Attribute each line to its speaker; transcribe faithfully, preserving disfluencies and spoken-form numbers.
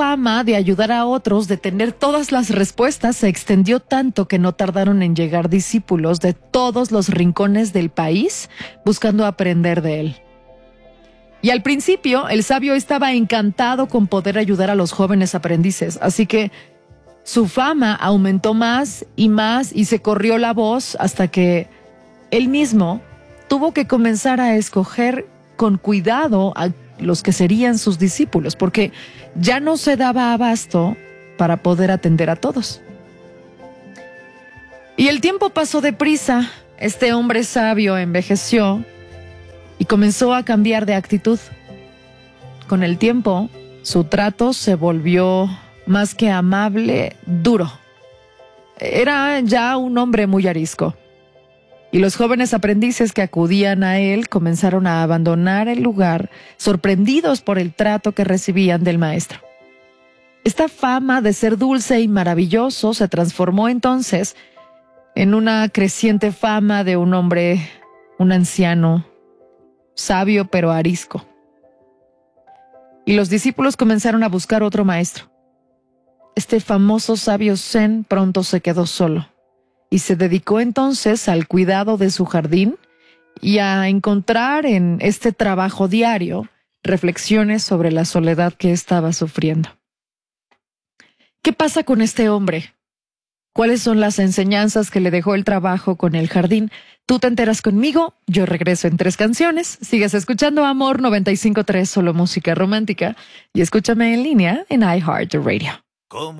Speaker 1: fama de ayudar a otros, de tener todas las respuestas, se extendió tanto que no tardaron en llegar discípulos de todos los rincones del país buscando aprender de él. Y al principio, el sabio estaba encantado con poder ayudar a los jóvenes aprendices, así que su fama aumentó más y más y se corrió la voz hasta que él mismo tuvo que comenzar a escoger con cuidado a los que serían sus discípulos, porque ya no se daba abasto para poder atender a todos. Y el tiempo pasó deprisa. Este hombre sabio envejeció y comenzó a cambiar de actitud. Con el tiempo, su trato se volvió más que amable, duro. Era ya un hombre muy arisco. Y los jóvenes aprendices que acudían a él comenzaron a abandonar el lugar, sorprendidos por el trato que recibían del maestro. Esta fama de ser dulce y maravilloso se transformó entonces en una creciente fama de un hombre, un anciano, sabio pero arisco. Y los discípulos comenzaron a buscar otro maestro. Este famoso sabio zen pronto se quedó solo y se dedicó entonces al cuidado de su jardín y a encontrar en este trabajo diario reflexiones sobre la soledad que estaba sufriendo. ¿Qué pasa con este hombre? ¿Cuáles son las enseñanzas que le dejó el trabajo con el jardín? Tú te enteras conmigo, yo regreso en tres canciones. Sigues escuchando Amor noventa y cinco punto tres, solo música romántica, y escúchame en línea en iHeartRadio. ¿Cómo?